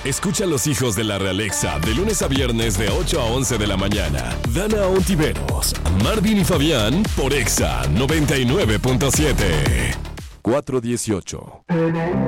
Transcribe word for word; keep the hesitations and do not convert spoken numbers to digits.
Escucha a los hijos de la Realexa de lunes a viernes de ocho a once de la mañana. Dana Ontiveros, Marvin y Fabián por Exa noventa y nueve punto siete. cuatro dieciocho.